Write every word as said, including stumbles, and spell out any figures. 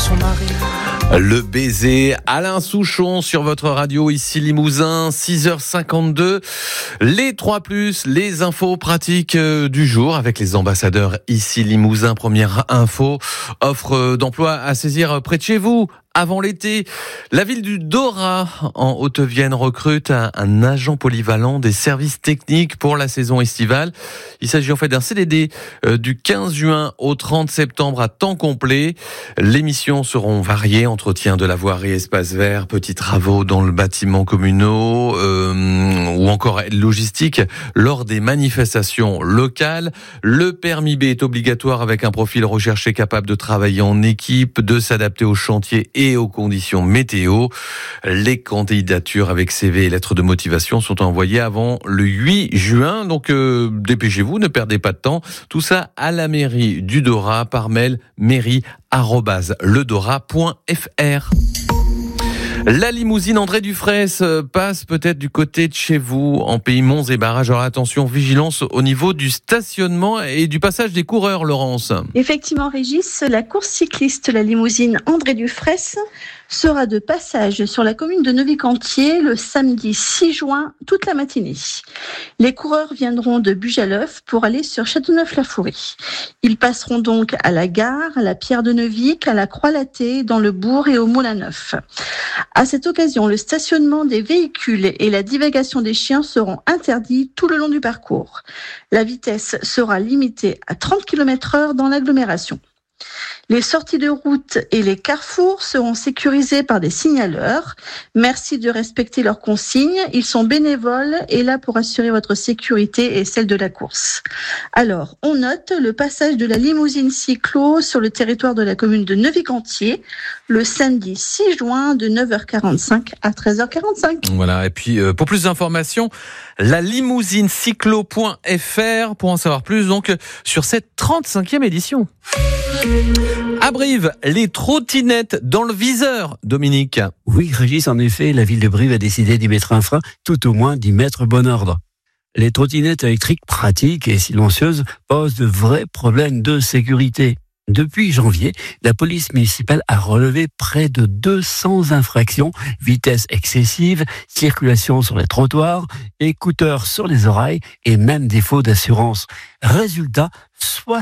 son mari. Le baiser, Alain Souchon sur votre radio, ici Limousin, six heures cinquante-deux. Les trois plus, les infos pratiques du jour avec les ambassadeurs ici Limousin. Première info, offre d'emploi à saisir près de chez vous. Avant l'été, la ville du Dorat en Haute-Vienne recrute un, un agent polyvalent des services techniques pour la saison estivale. Il s'agit en fait d'un C D D euh, du quinze juin au trente septembre à temps complet. Les missions seront variées, entretien de la voirie, espace vert, petits travaux dans le bâtiment communaux euh, ou encore logistique lors des manifestations locales. Le permis B est obligatoire avec un profil recherché capable de travailler en équipe, de s'adapter aux chantiers et aux conditions météo. Les candidatures avec C V et lettres de motivation sont envoyées avant le huit juin. Donc euh, dépêchez-vous, ne perdez pas de temps. Tout ça à la mairie du Dorat par mail mairie arobase ledorat point f r. La limousine André Dufraisse passe peut-être du côté de chez vous, en pays monts et barrages. Alors attention, vigilance au niveau du stationnement et du passage des coureurs, Laurence. Effectivement, Régis, la course cycliste La Limousine André Dufraisse sera de passage sur la commune de Neuvy-Cantier le samedi six juin, toute la matinée. Les coureurs viendront de Bugaleuf pour aller sur Châteauneuf-la-Forêt. Ils passeront donc à la gare, à la Pierre de Neuvic, à la Croix-Latée, dans le Bourg et au Moulin-Neuf. À cette occasion, le stationnement des véhicules et la divagation des chiens seront interdits tout le long du parcours. La vitesse sera limitée à trente kilomètres heure dans l'agglomération. Les sorties de route et les carrefours seront sécurisés par des signaleurs. Merci de respecter leurs consignes. Ils sont bénévoles et là pour assurer votre sécurité et celle de la course. Alors, on note le passage de la limousine cyclo sur le territoire de la commune de Neuvy-Cantier le samedi six juin de neuf heures quarante-cinq à treize heures quarante-cinq. Voilà, et puis euh, pour plus d'informations, la limousine cyclo point f r pour en savoir plus donc sur cette trente-cinquième édition. À Brive, les trottinettes dans le viseur, Dominique. Oui, Régis, en effet, la ville de Brive a décidé d'y mettre un frein, tout au moins d'y mettre bon ordre. Les trottinettes électriques pratiques et silencieuses posent de vrais problèmes de sécurité. Depuis janvier, la police municipale a relevé près de deux cents infractions, vitesse excessive, circulation sur les trottoirs, écouteurs sur les oreilles et même défaut d'assurance. Résultat, soit